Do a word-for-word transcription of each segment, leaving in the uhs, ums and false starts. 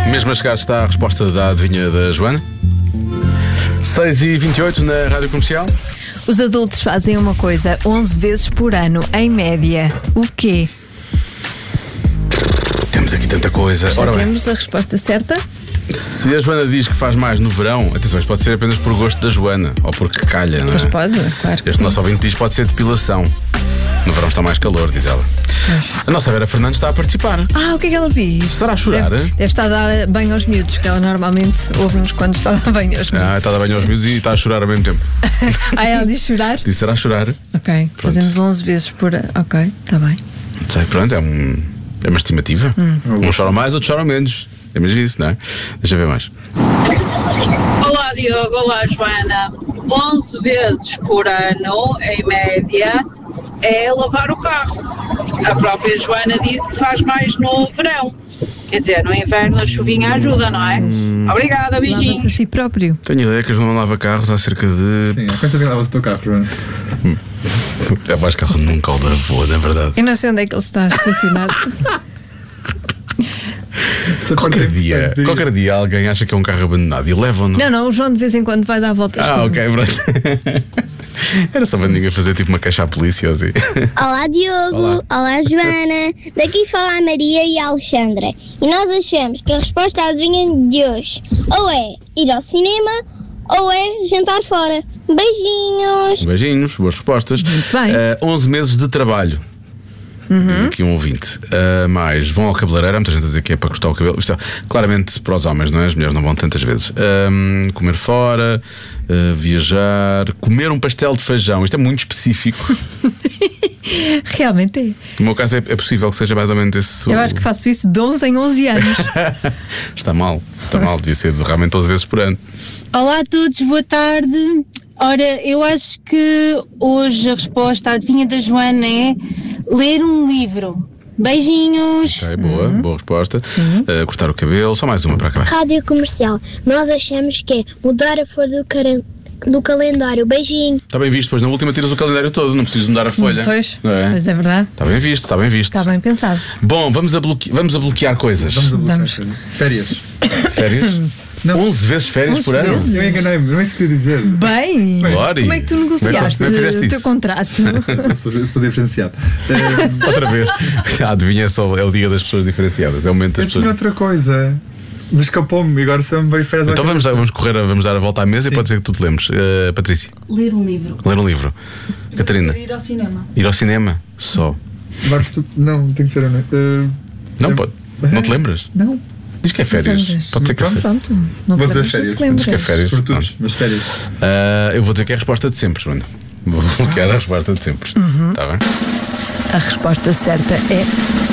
Mesmo a chegar está a resposta da adivinha da Joana. seis e vinte e oito na Rádio Comercial. Os adultos fazem uma coisa onze vezes por ano, em média. O quê? Temos aqui tanta coisa. Já Ora bem, temos a resposta certa? se a Joana diz que faz mais no verão, atenção, isto pode ser apenas por gosto da Joana ou porque calha, não é? Pois pode, claro que Este sim. nosso ouvinte diz que pode ser depilação. No verão está mais calor, diz ela. A nossa Vera Fernandes está a participar. Ah, o que é que ela diz? Estará a chorar, Deve, hein? deve estar a dar banho aos miúdos, que ela normalmente ouve-nos quando está a dar banho aos miúdos. Ah, está a dar banho aos miúdos e está a chorar ao mesmo tempo. Ah, ela diz chorar? Disse será a chorar. Ok, fazemos onze vezes por ano. Ok, está bem. Sei, pronto, é, um, é uma estimativa. Hum. Uns choram mais, outros choram menos. É mesmo isso, não é? Deixa eu ver mais. Olá Diogo, olá Joana. onze vezes por ano, em média, é lavar o carro. A própria Joana disse que faz mais no verão. Quer dizer, no inverno a chuvinha ajuda, não é? Obrigada, Lava-se a beijinhos. si próprio. Tenho ideia que a Joana lava carros há cerca de. Sim, há quanto tempo lavas o teu carro, Joana? É mais que ela nunca o lavou, na verdade. Eu não sei onde é que ele está estacionado. Qualquer dia, qualquer dia alguém acha que é um carro abandonado e levam-no. Não, não, o João de vez em quando vai dar voltas. Ah, com- ok, pronto. Era só para ninguém fazer tipo uma queixa à polícia ou assim. Olá Diogo, Olá. olá, Joana, daqui fala a Maria e a Alexandra e nós achamos que a resposta à adivinha de hoje ou é ir ao cinema ou é jantar fora. Beijinhos! Beijinhos, boas respostas. Muito bem. Ah, onze meses de trabalho. Diz aqui um ouvinte. Ah, mais vão ao cabeleireiro. Há muita gente a dizer que é para cortar o cabelo. Isto é claramente para os homens, não é? As mulheres não vão tantas vezes. Ah, comer fora, ah, viajar, comer um pastel de feijão. Isto é muito específico. Realmente é. No meu caso é, é possível que seja mais ou menos esse. Eu acho que faço isso de onze em onze anos. Está mal, está mal. Devia ser de realmente onze vezes por ano. Olá a todos, boa tarde. Ora, eu acho que hoje a resposta à adivinha da Joana é ler um livro. Beijinhos. Ok, boa, boa resposta. Ah, cortar o cabelo, só mais uma para acabar. Rádio Comercial, nós achamos que é mudar a folha do, cara- do calendário. Beijinho! Está bem visto, pois na última tiras o calendário todo, não preciso mudar a folha. Pois, Não é? pois é verdade. Está bem visto, está bem visto. Está bem pensado. Bom, vamos a, bloque... vamos a bloquear coisas. Vamos a bloquear. Vamos. Férias. Férias? Não. onze vezes férias onze por ano? vezes? Eu enganei-me, não é isso que eu ia dizer. Bem, Glória. como é que tu negociaste Como é que fizeste o teu isso? contrato? Eu sou, eu sou diferenciado. Eh, Outra vez. A adivinha é só é o dia das pessoas diferenciadas. É o momento das eu tinha pessoas. outra coisa, mas escapou-me. Agora só me veio férias. à Então vamos, dar- cabeça. vamos correr, a- vamos dar a volta à mesa Sim. e pode ser que tu te lembres. Uh, Patrícia, Ler um livro. ler um livro. Catarina, Ir ao cinema. ir ao cinema. Só. Marcos, tu- Não, tem que ser. Uh, Não é- pode. Não te lembras? Não. Diz que é férias. lembras. Pode ser que seja. Pronto, não Vou te dizer lembras, férias. não te lembras. Diz que é férias. Sortudos, mas férias. Uh, eu vou dizer que é a resposta de sempre, Joana. Vou bloquear a resposta de sempre. Está bem? A resposta certa é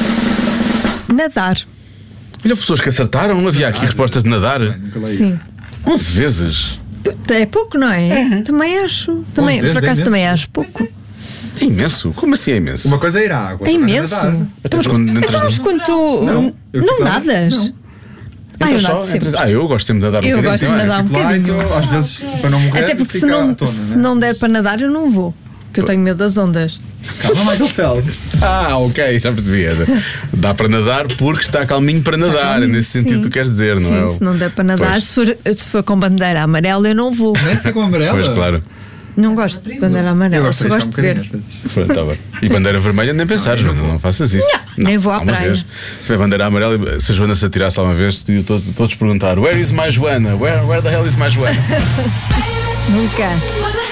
nadar. Olha, pessoas que acertaram, não havia aqui respostas de nadar. Nunca leio. Sim. onze vezes. É pouco, não é? Também acho. Também, vezes por é acaso imenso. também acho pouco. É imenso. Como assim é imenso? Uma coisa é ir à água. É outra coisa imenso. nadar. Então, mas quando entras Então, no- mas quando tu Não, eu não fico lá- nadas? não. Ah, eu entras nado só- sempre. entras- Ah, eu gosto sempre de nadar um Eu bocadinho gosto de também. nadar um Fico lá e bocadinho. tô, às vezes, para não morrer, Até porque se fica à não, tona, se né? não der para nadar, eu não vou. Porque eu tenho medo das ondas. Calma, Michael Phelps. Ah, ok, já percebi. Dá para nadar porque está calminho para nadar. É calminho, nesse sentido sim. que tu queres dizer, não Sim, é? se não der para nadar, Pois. se for, se for com bandeira amarela, eu não vou. Nem sei com amarela. Pois, claro. Não gosto de bandeira Eu amarela, gosto só de gosto de arriscar um ver. bocadinho, às vezes. Pronto, tá bem. E bandeira vermelha nem pensar, Não, eu não Joana, vou. não faças isso. nem vou à há uma praia. vez. Se tiver bandeira amarela, se a Joana se atirasse lá uma vez, tu- todos, todos perguntar: Where is my Joana? Where, where the hell is my Joana? Nunca.